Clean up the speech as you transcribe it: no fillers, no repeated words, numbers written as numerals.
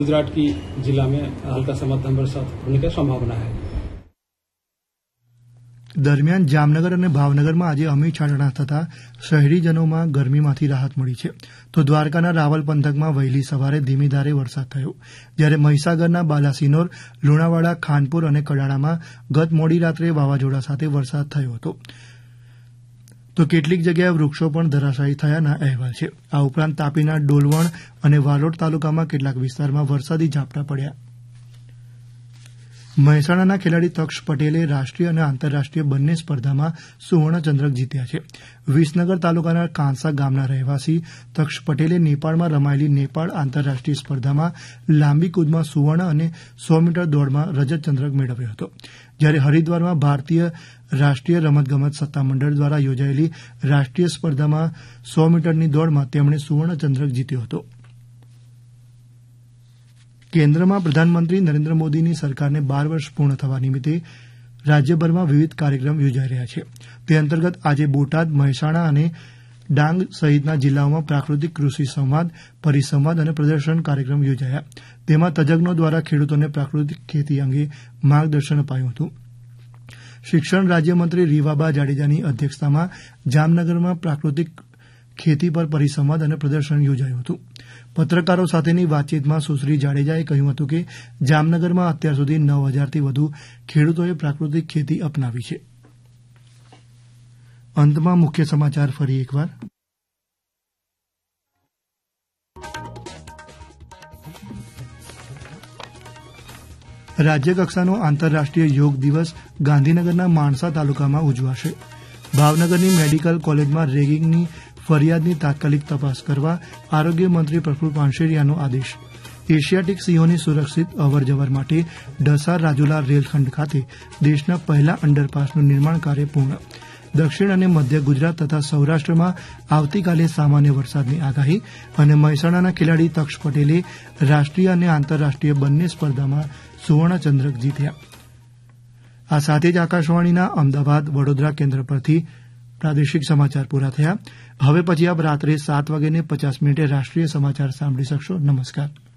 गुजरात की जिला में हल्का से मध्यम वरसाद होने की संभावना है। दरमियान जामनगर અને ભાવનગરમાં આજે અમી છાંટણા થતા શહેરીજનોમાં ગરમીમાંથી રાહત મળી છે, તો દ્વારકાના રાવલ પંથકમાં વહેલી સવારે ધીમી ધારે વરસાદ થયો, જ્યારે મહીસાગરના બાલાસિનોર, લુણાવાડા, ખાનપુર અને કડાણામાં ગત મોડી રાત્રે વાવાઝોડા સાથે વરસાદ થયો હતો, તો કેટલીક જગ્યાએ વૃક્ષો પણ ધરાશાયી થયાના અહેવાલ છે. આ ઉપરાંત તાપીના ડોલવણ અને વાલોડ તાલુકામાં કેટલાક વિસ્તારમાં વરસાદી ઝાપટા પડ્યા. મહેસાણાના ખેલાડી તક્ષ પટેલે રાષ્ટ્રીય અને આંતરરાષ્ટ્રીય બંને સ્પર્ધામાં સુવર્ણચંદ્રક જીત્યા છે. વિસનગર તાલુકાના કાંસા ગામના રહેવાસી તક્ષ પટેલે નેપાળમાં રમાયેલી નેપાળ આંતરરાષ્ટ્રીય સ્પર્ધામાં લાંબી કૂદમાં સુવર્ણ અને 100 મીટર દોડમાં રજત ચંદ્રક મેળવ્યો હતો, જ્યારે હરિદ્વારમાં ભારતીય રાષ્ટ્રીય રમતગમત સત્તામંડળ દ્વારા યોજાયેલી રાષ્ટ્રીય સ્પર્ધામાં 100 મીટરની દોડમાં તેમણે સુવર્ણચંદ્રક જીત્યો હતો. કેન્દ્રમાં પ્રધાનમંત્રી નરેન્દ્ર મોદીની સરકારને 12 વર્ષ પૂર્ણ થવા નિમિત્તે રાજ્યભરમાં વિવિધ કાર્યક્રમ યોજાઈ રહ્યા છે. તે અંતર્ગત આજે બોટાદ, મહેસાણા અને ડાંગ સહિતના જિલ્લાઓમાં પ્રાકૃતિક કૃષિ સંવાદ, પરિસંવાદ અને પ્રદર્શન કાર્યક્રમ યોજાયા. તેમાં તજજ્ઞો દ્વારા ખેડૂતોને પ્રાકૃતિક ખેતી અંગે માર્ગદર્શન અપાયું હતું. શિક્ષણ રાજ્યમંત્રી રીવાબા જાડેજાની અધ્યક્ષતામાં જામનગરમાં પ્રાકૃતિક ખેતી પર પરિસંવાદ અને પ્રદર્શન યોજાયું હતું. પત્રકારો સાથેની વાતચીતમાં સુશ્રી જાડેજાએ કહ્યું હતું કે જામનગરમાં અત્યાર સુધી 9,000થી વધુ ખેડૂતોએ પ્રાકૃતિક ખેતી અપનાવી છે. અંતમાં મુખ્ય સમાચાર ફરી એકવાર. રાજ્યકક્ષાનો આંતરરાષ્ટ્રીય યોગ દિવસ ગાંધીનગરના માણસા તાલુકામાં ઉજવાશે. ભાવનગરની મેડિકલ કોલેજમાં રેગિંગની ફરિયાદની તાત્કાલિક તપાસ કરવા આરોગ્ય મંત્રી પ્રફુલ્લ પાનસેરિયાનો આદેશ. એશિયાટિક સિંહોની સુરક્ષિત અવરજવર માટે ડસાર રાજુલા રેલખંડ ખાતે દેશના પહેલા અંડરપાસનું નિર્માણ કાર્ય પૂર્ણ. દક્ષિણ અને મધ્ય ગુજરાત તથા સૌરાષ્ટ્રમાં આવતીકાલે સામાન્ય વરસાદની આગાહી. અને મહેસાણાના ખેલાડી તક્ષ પટેલે રાષ્ટ્રીય અને આંતરરાષ્ટ્રીય બંને સ્પર્ધામાં સુવર્ણચંદ્રક જીત્યા. આ સાથે જ આકાશવાણીના અમદાવાદ, વડોદરા કેન્દ્ર પરથી પ્રાદેશિક સમાચાર પૂરા થયા. હવે પછી આપ રાત્રે 7:50 રાષ્ટ્રીય સમાચાર સાંભળી શકશો. નમસ્કાર.